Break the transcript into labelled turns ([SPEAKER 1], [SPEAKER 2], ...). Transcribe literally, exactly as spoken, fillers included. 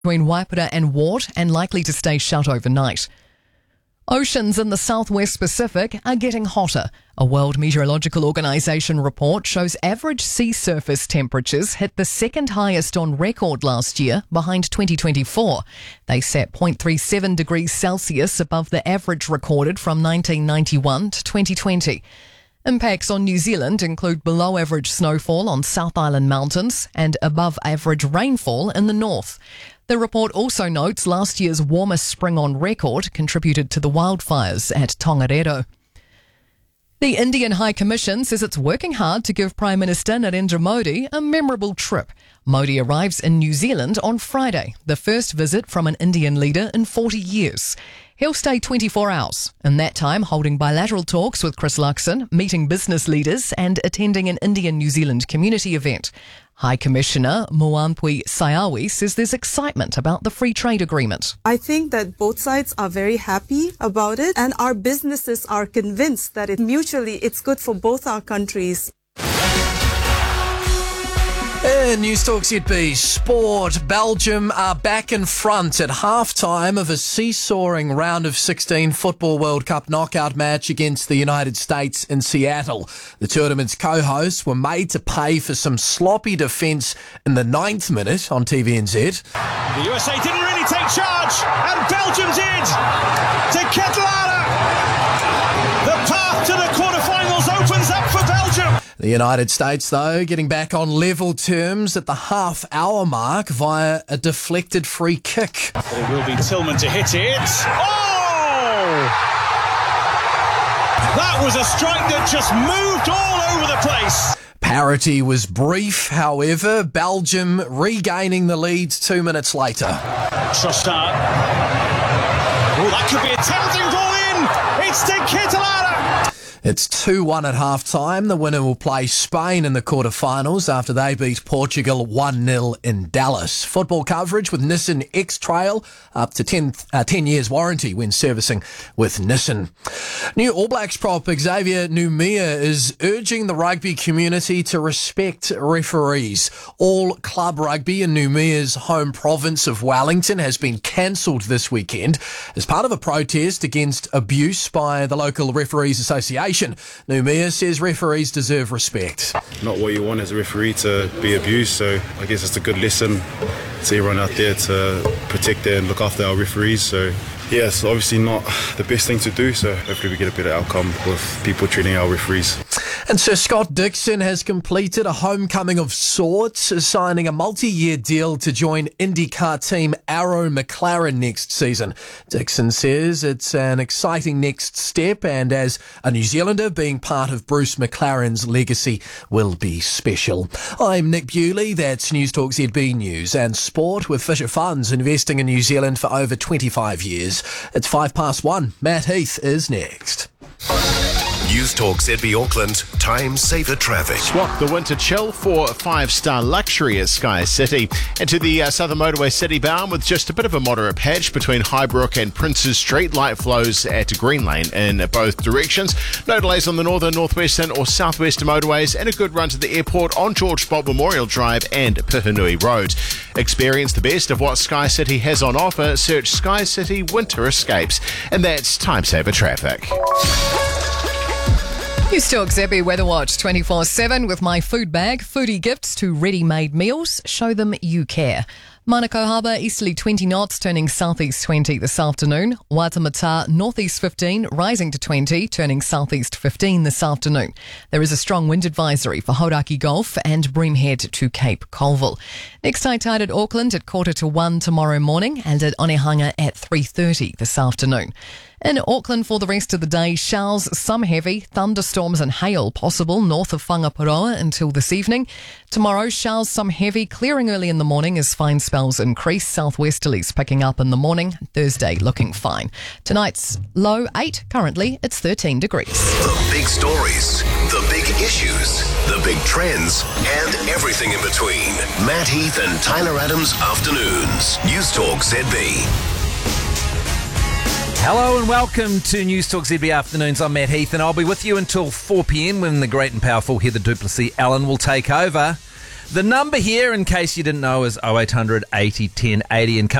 [SPEAKER 1] between Waipara and Ward and likely to stay shut overnight. Oceans in the southwest Pacific are getting hotter. A World Meteorological Organization report shows average sea surface temperatures hit the second highest on record last year, behind twenty twenty-four. They sat zero point three seven degrees Celsius above the average recorded from nineteen ninety-one to twenty twenty. Impacts on New Zealand include below average snowfall on South Island mountains and above average rainfall in the north. The report also notes last year's warmest spring on record contributed to the wildfires at Tongariro. The Indian High Commission says it's working hard to give Prime Minister Narendra Modi a memorable trip. Modi arrives in New Zealand on Friday, the first visit from an Indian leader in forty years. He'll stay twenty-four hours, in that time holding bilateral talks with Chris Luxon, meeting business leaders and attending an Indian-New Zealand community event. High Commissioner Moampui Saiawi says there's excitement about the free trade agreement.
[SPEAKER 2] I think that both sides are very happy about it, and our businesses are convinced that it mutually it's good for both our countries.
[SPEAKER 3] In News Talk Z B Sport, Belgium are back in front at half-time of a seesawing round of sixteen Football World Cup knockout match against the United States in Seattle. The tournament's co-hosts were made to pay for some sloppy defence in the ninth minute on T V N Z.
[SPEAKER 4] The U S A didn't really take charge, and Belgium did! To Ketelare! The path to the quarterfinals opens up for Belgium!
[SPEAKER 3] The United States, though, getting back on level terms at the half-hour mark via a deflected free kick.
[SPEAKER 4] But it will be Tillman to hit it. Oh! That was a strike that just moved all over the place.
[SPEAKER 3] Parity was brief, however, Belgium regaining the lead two minutes later.
[SPEAKER 4] Trossard. Oh, that could be a tempting ball in. It's to Ketelare.
[SPEAKER 3] It's two one at half-time. The winner will play Spain in the quarterfinals after they beat Portugal one nil in Dallas. Football coverage with Nissan X-Trail, up to ten, uh, ten years warranty when servicing with Nissan. New All Blacks prop Xavier Numia is urging the rugby community to respect referees. All club rugby in Numia's home province of Wellington has been cancelled this weekend as part of a protest against abuse by the local Referees Association. Numia says referees deserve respect.
[SPEAKER 5] Not what you want as a referee to be abused, so I guess it's a good lesson to everyone out there to protect and look after our referees. So yeah, it's obviously not the best thing to do, so hopefully we get a better outcome with people treating our referees.
[SPEAKER 3] And Sir Scott Dixon has completed a homecoming of sorts, signing a multi-year deal to join IndyCar team Arrow McLaren next season. Dixon says it's an exciting next step, and as a New Zealander, being part of Bruce McLaren's legacy will be special. I'm Nick Bewley, that's News Talk Z B News and Sport with Fisher Funds, investing in New Zealand for over twenty-five years. It's five past one. Matt Heath is next.
[SPEAKER 6] News Talk Z B Auckland, time saver traffic.
[SPEAKER 7] Swap the winter chill for five-star luxury at Sky City. And to the uh, Southern Motorway City bound with just a bit of a moderate patch between Highbrook and Princes Street. Light flows at Green Lane in both directions. No delays on the northern, northwestern or southwestern motorways, and a good run to the airport on George Bolt Memorial Drive and Pihanui Road. Experience the best of what Sky City has on offer. Search Sky City Winter Escapes. And that's time saver traffic.
[SPEAKER 1] News Talk Z B Weather Watch twenty-four seven with My Food Bag. Foodie gifts to ready-made meals. Show them you care. Manukau Harbour, easterly twenty knots, turning southeast twenty this afternoon. Waitemata, northeast fifteen, rising to twenty, turning southeast fifteen this afternoon. There is a strong wind advisory for Hauraki Gulf and Breamhead to Cape Colville. Next high tide at Auckland at quarter to one tomorrow morning, and at Onehunga at three thirty this afternoon. In Auckland for the rest of the day, showers, some heavy, thunderstorms and hail possible north of Whangaparoa until this evening. Tomorrow, showers, some heavy, clearing early in the morning as fine spells increase. Southwesterlies picking up in the morning. Thursday looking fine. Tonight's low eight, currently it's thirteen degrees.
[SPEAKER 6] The big stories, the big issues, the big trends, and everything in between. Matt Heath and Tyler Adams Afternoons. News Talk Z B.
[SPEAKER 8] Hello and welcome to News Talk Z B Afternoons. I'm Matt Heath and I'll be with you until four p.m. when the great and powerful Heather Duplessis Allen will take over. The number here, in case you didn't know, is oh eight hundred eighty ten eighty. And